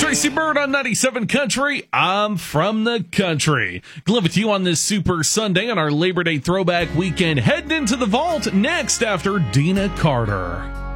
Tracy Bird on 97 Country. I'm from the country. Glad with you on this Super Sunday on our Labor Day throwback weekend. Heading into the vault next after Dina Carter.